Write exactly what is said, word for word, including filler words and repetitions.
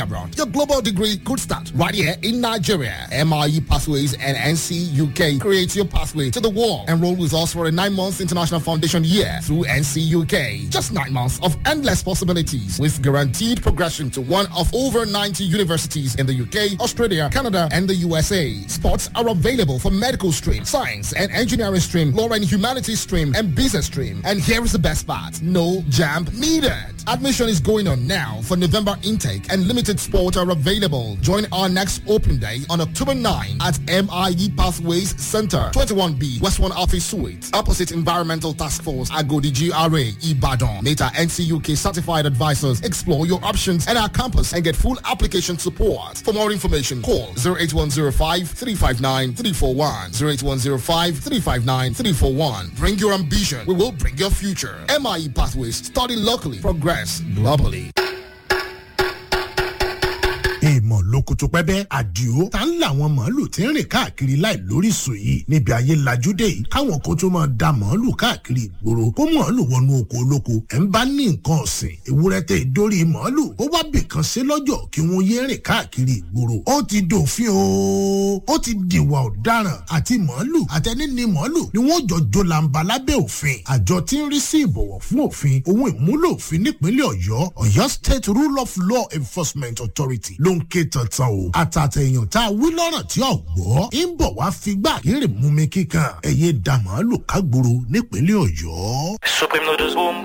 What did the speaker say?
abroad. Your global degree could start right here in Nigeria. M I E Pathways and N C U K create your pathway to the world. Enroll with us for a nine months international foundation year through N C U K. Just nine months of endless possibilities with guaranteed progression to one of over ninety universities in the U K, Australia, Canada, and the U S A. Spots are available for medical stream, science and engineering stream, law and humanities stream, and business stream. And here is the best part. No jam needed. Admission is going on now for November intake and limited spots are available. Join our next open day on October ninth at M I E Pathways Center, twenty-one B, West one Office Suite, opposite Environmental Task Force, Agodi G R A, Ibadan. Meta N C U K certified advisors explore your options at our campus and get full application support. For more information, call zero eight one zero five, three five nine, three four one, zero eight one zero five, three five nine, three four one. Bring your ambition. We will bring your future. M I E Pathways. Study locally. Progress globally. èèmọ̀ lóko tó pẹ́ bẹ́ àdìo tá ń làwọn màálù tí ń rìn káàkiri láì lóríṣìí yìí níbi ayé lajúdé yìí káwọn kan tó máa da màálù káàkiri ìgboro kó màálù wọnú oko olóko ẹ̀ ń bá ní nǹkan ọ̀sìn ewúrẹ́ tẹ ìdórí màálù ó wá bìkan sí lọ́jọ́ kí wọ́n yé rìn káàkiri ìgboro ó ti dòfin o ó ti dìwà ọ̀daràn àti màálù àtẹni ní màálù ni wọ́n jọ jó làǹbà lábẹ́ òfin àjọ tí ń rí sí ìbọ̀wọ̀ fún òfin ohun ìmúlò òfin nípínlẹ̀ ọ̀yọ́ ọ̀yọ́ state rule of law enforcement authority ló ń ké tantan o àtàtẹ̀yàn tá a wí lọ́rọ̀ tí ò gbọ́ ń bọ̀ wá figbá kéré mú mi kíkan ẹ̀yẹ dàmọ́ lò kágboro nípínlẹ̀ ọ̀yọ́. Supreme Noodles Boom.